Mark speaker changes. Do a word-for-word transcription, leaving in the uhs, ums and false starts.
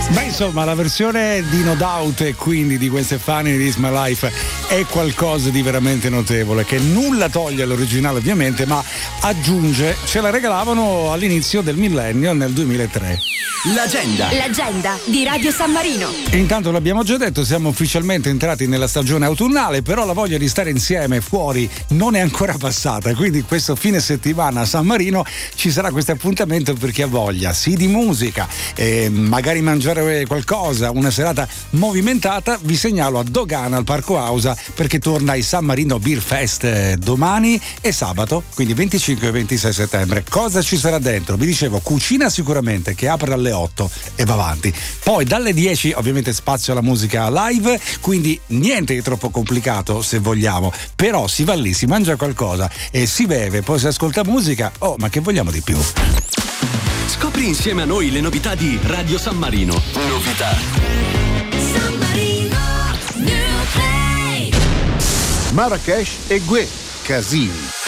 Speaker 1: Beh, insomma, la versione di No Doubt e quindi di queste Funny It Is My Life è qualcosa di veramente notevole, che nulla toglie all'originale ovviamente, ma aggiunge, ce la regalavano all'inizio del millennio nel duemilatré.
Speaker 2: L'agenda.
Speaker 3: L'agenda di Radio San Marino.
Speaker 1: Intanto l'abbiamo già detto, siamo ufficialmente entrati nella stagione autunnale, però la voglia di stare insieme fuori non è ancora passata, quindi questo fine settimana a San Marino ci sarà questo appuntamento per chi ha voglia, sì, di musica, e magari mangiare qualcosa, una serata movimentata. Vi segnalo a Dogana al Parco Ausa perché torna il San Marino Beer Fest domani e sabato, quindi venticinque e ventisei settembre. Cosa ci sarà dentro? Vi dicevo, cucina sicuramente, che apre alle otto e va avanti. Poi dalle dieci ovviamente spazio alla musica live, quindi niente di troppo complicato se vogliamo, però si va lì, si mangia qualcosa e si beve, poi si ascolta musica. Oh, ma che vogliamo di più?
Speaker 2: Scopri insieme a noi le novità di Radio San Marino. Novità.
Speaker 3: San Marino, New Play.
Speaker 4: Marrakesh e Gue, Casini.